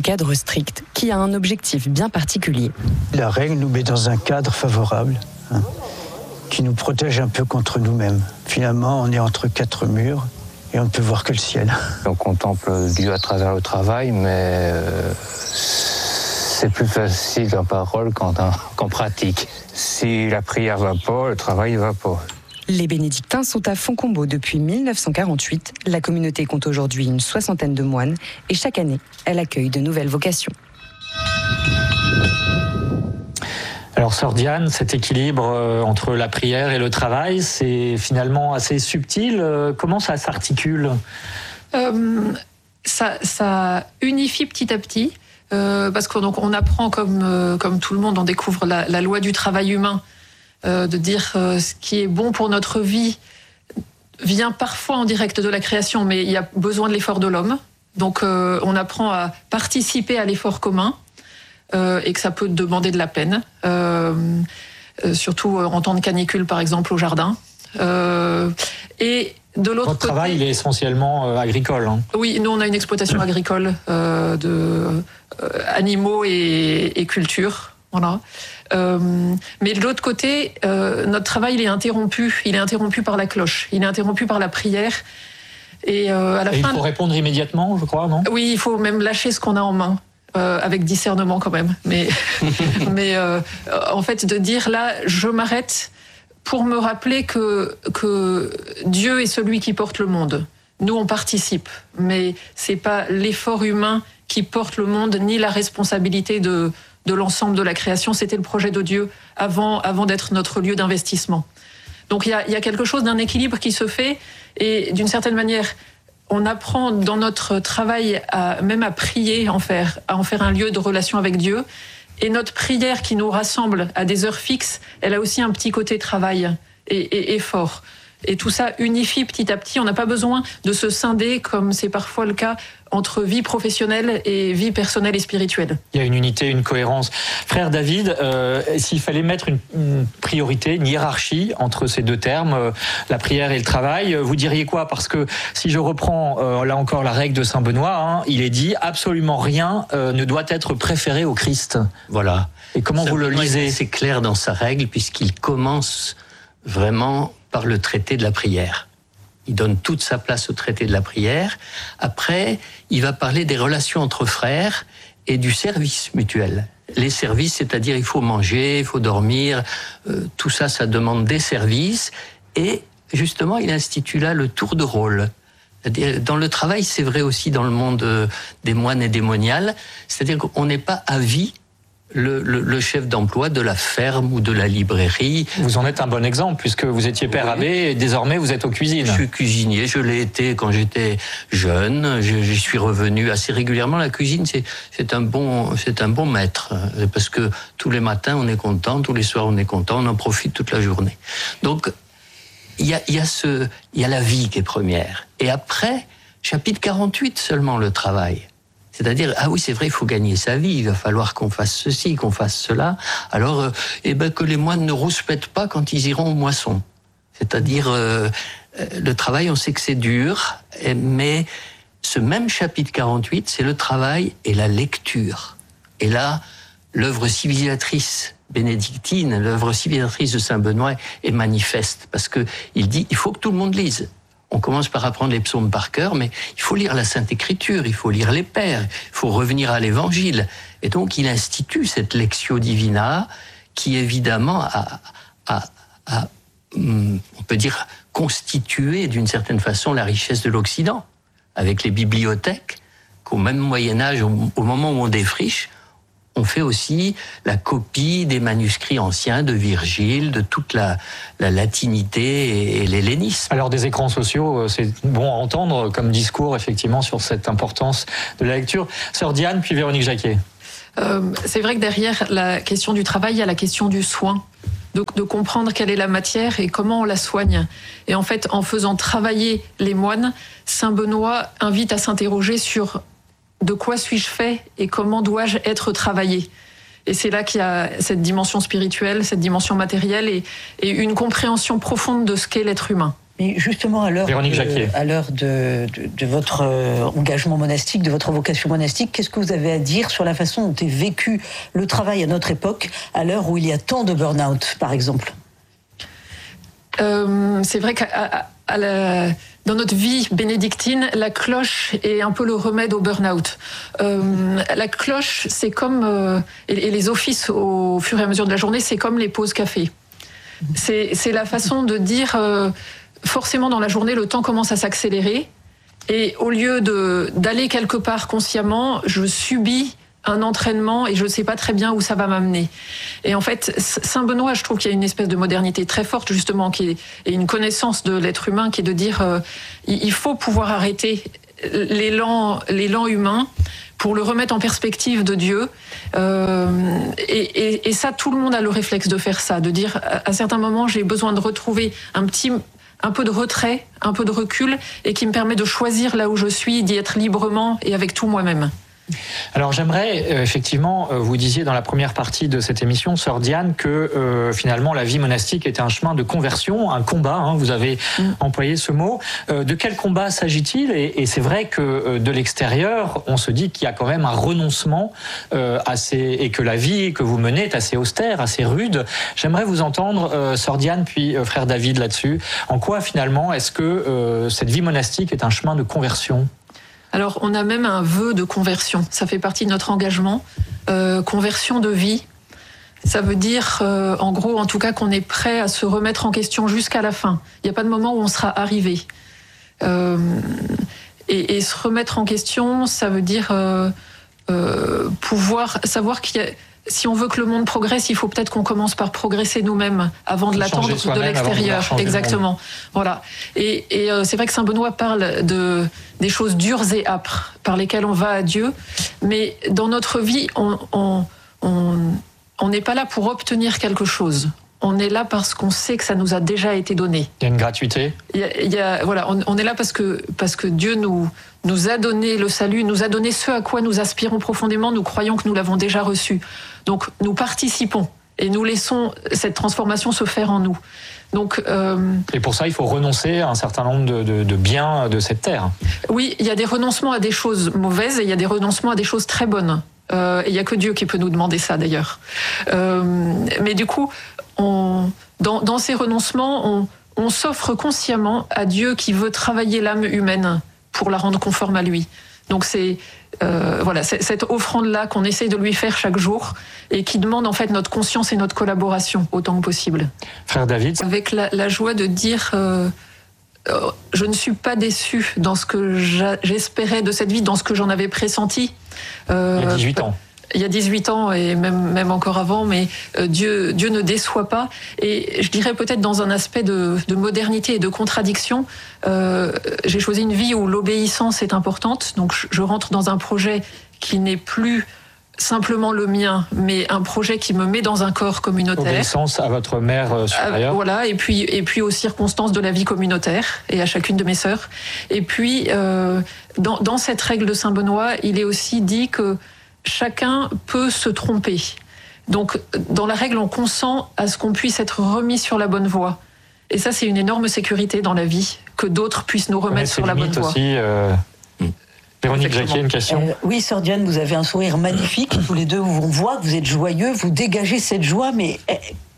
cadre strict qui a un objectif bien particulier. La règle nous met dans un cadre favorable, qui nous protège un peu contre nous-mêmes. Finalement, on est entre quatre murs et on ne peut voir que le ciel. On contemple Dieu à travers le travail, mais c'est plus facile en parole qu'en pratique. Si la prière ne va pas, le travail ne va pas. Les bénédictins sont à Fontcombault depuis 1948. La communauté compte aujourd'hui une 60aine de moines et chaque année, elle accueille de nouvelles vocations. Alors sœur Diane, cet équilibre entre la prière et le travail, c'est finalement assez subtil. Comment ça s'articule ? Ça unifie petit à petit, parce qu'on apprend comme tout le monde, on découvre la loi du travail humain, de dire ce qui est bon pour notre vie vient parfois en direct de la création, mais il y a besoin de l'effort de l'homme. Donc on apprend à participer à l'effort commun, et que ça peut demander de la peine, surtout en temps de canicule par exemple au jardin. Et de l'autre Votre travail, il est essentiellement agricole. Oui, nous on a une exploitation agricole de animaux et culture. Voilà. Mais de l'autre côté, notre travail il est interrompu. Il est interrompu par la cloche. Il est interrompu par la prière. Et à la fin, il faut répondre immédiatement, je crois, non ? Oui, il faut même lâcher ce qu'on a en main. Avec discernement quand même. Mais en fait, de dire là, je m'arrête pour me rappeler que Dieu est celui qui porte le monde. Nous, on participe, mais c'est pas l'effort humain qui porte le monde, ni la responsabilité de l'ensemble de la création. C'était le projet de Dieu avant d'être notre lieu d'investissement. Donc il y a quelque chose d'un équilibre qui se fait, et d'une certaine manière, on apprend dans notre travail même à prier, à en faire un lieu de relation avec Dieu. Et notre prière qui nous rassemble à des heures fixes, elle a aussi un petit côté travail et effort. Et tout ça unifie petit à petit. On n'a pas besoin de se scinder comme c'est parfois le cas entre vie professionnelle et vie personnelle et spirituelle. Il y a une unité, une cohérence. Frère David, s'il fallait mettre une priorité, une hiérarchie entre ces deux termes, la prière et le travail, vous diriez quoi ? Parce que si je reprends là encore la règle de Saint Benoît, il est dit absolument rien ne doit être préféré au Christ. Voilà. Et comment vous le lisez ? C'est clair dans sa règle puisqu'il commence vraiment par le traité de la prière. Il donne toute sa place au traité de la prière. Après, il va parler des relations entre frères et du service mutuel. Les services, c'est-à-dire il faut manger, il faut dormir, tout ça, ça demande des services. Et justement, il institue là le tour de rôle. C'est-à-dire, dans le travail, c'est vrai aussi dans le monde des moines et des moniales, c'est-à-dire qu'on n'est pas à vie le chef d'emploi de la ferme ou de la librairie. Vous en êtes un bon exemple, puisque vous étiez père abbé et désormais vous êtes aux cuisines. Je suis cuisinier, je l'ai été quand j'étais jeune, j'y suis revenu assez régulièrement. La cuisine, c'est un bon maître, parce que tous les matins on est content, tous les soirs on est content, on en profite toute la journée. Donc, il y a la vie qui est première. Et après, chapitre 48 seulement, le travail. C'est-à-dire, ah oui, c'est vrai, il faut gagner sa vie, il va falloir qu'on fasse ceci, qu'on fasse cela. Alors, que les moines ne rouspètent pas quand ils iront aux moissons. C'est-à-dire, le travail, on sait que c'est dur, mais ce même chapitre 48, c'est le travail et la lecture. Et là, l'œuvre civilisatrice bénédictine, l'œuvre civilisatrice de Saint Benoît est manifeste, parce que il dit, il faut que tout le monde lise. On commence par apprendre les psaumes par cœur, mais il faut lire la Sainte Écriture, il faut lire les Pères, il faut revenir à l'Évangile. Et donc, il institue cette Lectio Divina qui, évidemment, on peut dire, constitué d'une certaine façon la richesse de l'Occident, avec les bibliothèques, qu'au même Moyen-Âge, au moment où on défriche, on fait aussi la copie des manuscrits anciens de Virgile, de toute la latinité et l'hellénisme. Alors des écrans sociaux, c'est bon à entendre comme discours effectivement sur cette importance de la lecture. Sœur Diane, puis Véronique Jacquet. C'est vrai que derrière la question du travail, il y a la question du soin. De comprendre quelle est la matière et comment on la soigne. Et en fait, en faisant travailler les moines, Saint Benoît invite à s'interroger sur de quoi suis-je fait et comment dois-je être travaillé. Et c'est là qu'il y a cette dimension spirituelle, cette dimension matérielle et une compréhension profonde de ce qu'est l'être humain. Mais justement, à l'heure de votre engagement monastique, de votre vocation monastique, qu'est-ce que vous avez à dire sur la façon dont est vécu le travail à notre époque, à l'heure où il y a tant de burn-out, par exemple ? C'est vrai dans notre vie bénédictine, la cloche est un peu le remède au burn-out. La cloche, c'est comme... et les offices, au fur et à mesure de la journée, c'est comme les pauses café. C'est la façon de dire... forcément, dans la journée, le temps commence à s'accélérer. Et au lieu d'aller quelque part consciemment, je subis un entraînement et je ne sais pas très bien où ça va m'amener. Et en fait, Saint Benoît, je trouve qu'il y a une espèce de modernité très forte, justement, et une connaissance de l'être humain qui est de dire il faut pouvoir arrêter l'élan humain pour le remettre en perspective de Dieu. Et ça, tout le monde a le réflexe de faire ça, de dire à certains moments, j'ai besoin de retrouver un peu de retrait, un peu de recul, et qui me permet de choisir là où je suis, d'y être librement et avec tout moi-même. Alors j'aimerais effectivement, vous disiez dans la première partie de cette émission, Sœur Diane, que finalement la vie monastique était un chemin de conversion, un combat, vous avez employé ce mot. De quel combat s'agit-il ? Et c'est vrai que de l'extérieur, on se dit qu'il y a quand même un renoncement et que la vie que vous menez est assez austère, assez rude. J'aimerais vous entendre, Sœur Diane, puis Frère David là-dessus. En quoi finalement est-ce que cette vie monastique est un chemin de conversion ? Alors, on a même un vœu de conversion. Ça fait partie de notre engagement. Conversion de vie. Ça veut dire, en gros, en tout cas, qu'on est prêt à se remettre en question jusqu'à la fin. Il n'y a pas de moment où on sera arrivé. Et se remettre en question, ça veut dire pouvoir savoir qu'il y a... Si on veut que le monde progresse, il faut peut-être qu'on commence par progresser nous-mêmes avant de l'attendre de l'extérieur. Exactement. Voilà. Et c'est vrai que Saint Benoît parle des choses dures et âpres par lesquelles on va à Dieu. Mais dans notre vie, on n'est pas là pour obtenir quelque chose. On est là parce qu'on sait que ça nous a déjà été donné. Il y a une gratuité. Voilà, on est là parce que Dieu nous a donné le salut, nous a donné ce à quoi nous aspirons profondément, nous croyons que nous l'avons déjà reçu. Donc nous participons et nous laissons cette transformation se faire en nous. Donc, et pour ça, il faut renoncer à un certain nombre de biens de cette terre. Oui, il y a des renoncements à des choses mauvaises et il y a des renoncements à des choses très bonnes. Et il n'y a que Dieu qui peut nous demander ça d'ailleurs. Mais du coup, dans ces renoncements, on s'offre consciemment à Dieu qui veut travailler l'âme humaine pour la rendre conforme à lui. Donc c'est cette offrande-là qu'on essaie de lui faire chaque jour et qui demande en fait notre conscience et notre collaboration autant que possible. Frère David, avec la joie de dire je ne suis pas déçu dans ce que j'espérais de cette vie, dans ce que j'en avais pressenti. Il y a 18 ans. Il y a 18 ans et même encore avant, mais Dieu ne déçoit pas. Et je dirais peut-être dans un aspect de modernité et de contradiction, j'ai choisi une vie où l'obéissance est importante. Donc je rentre dans un projet qui n'est plus simplement le mien, mais un projet qui me met dans un corps communautaire. Obéissance à votre mère supérieure. Voilà, et puis aux circonstances de la vie communautaire et à chacune de mes sœurs. Et puis dans cette règle de Saint Benoît, il est aussi dit que chacun peut se tromper. Donc, dans la règle, on consent à ce qu'on puisse être remis sur la bonne voie. Et ça, c'est une énorme sécurité dans la vie, que d'autres puissent nous remettre sur la bonne voie. Aussi, Véronique Jacquier, une question. Oui, Sœur Diane, vous avez un sourire magnifique. Tous les deux, on voit que vous êtes joyeux, vous dégagez cette joie, mais